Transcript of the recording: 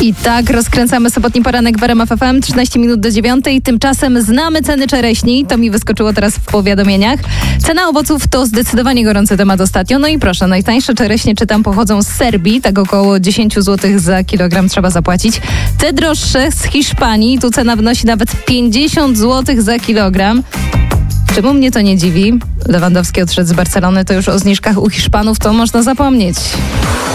I tak rozkręcamy sobotni poranek w RMF FM, 13 minut do 9. Tymczasem znamy ceny czereśni. To mi wyskoczyło teraz w powiadomieniach. Cena owoców to zdecydowanie gorący temat ostatnio. No i proszę, najtańsze czereśnie, czytam, pochodzą z Serbii. Tak około 10 zł za kilogram trzeba zapłacić. Te droższe z Hiszpanii. Tu cena wynosi nawet 50 zł za kilogram. Czemu mnie to nie dziwi? Lewandowski odszedł z Barcelony, to już o zniżkach u Hiszpanów to można zapomnieć.